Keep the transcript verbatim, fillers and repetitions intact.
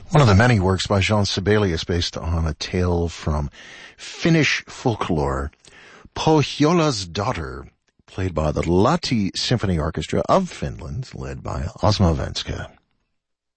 One of the many works by Jean Sibelius based on a tale from Finnish folklore, Pohjola's Daughter, played by the Lahti Symphony Orchestra of Finland, led by Osmo Venska.